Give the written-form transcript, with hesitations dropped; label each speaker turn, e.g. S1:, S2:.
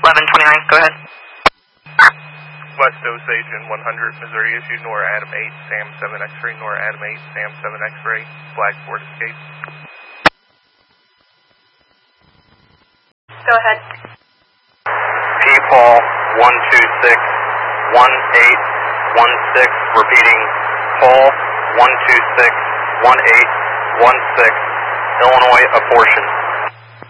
S1: 1129, go ahead.
S2: West Osage 100, Missouri issue, Nora Adam 8, Sam 7 X-ray, Nora Adam 8, Sam 7 X-ray, Blackboard escape.
S1: Go ahead.
S3: P-Paul 126, 1816, repeating, Paul 126, 1816, Illinois, apportion.